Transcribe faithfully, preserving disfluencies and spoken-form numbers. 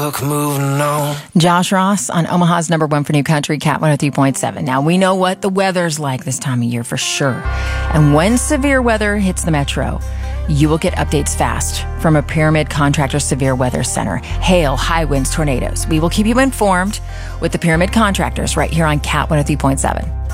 book, moving on. Josh Ross on Omaha's number one for new country, Cat one oh three point seven. Now, we know what the weather's like this time of year for sure. And when severe weather hits the metro, you will get updates fast from a Pyramid Contractor Severe Weather Center. Hail, high winds, tornadoes. We will keep you informed with the Pyramid Contractors right here on Cat one oh three point seven.